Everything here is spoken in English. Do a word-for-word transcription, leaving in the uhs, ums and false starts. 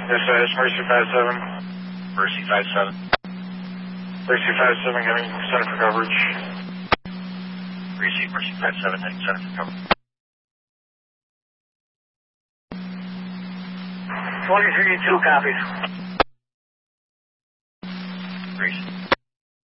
Yes, uh, it's Mercy five seven. Mercy five seven. Mercy five seven heading center for coverage. Receive Mercy five seven heading center for coverage. twenty-three two copies.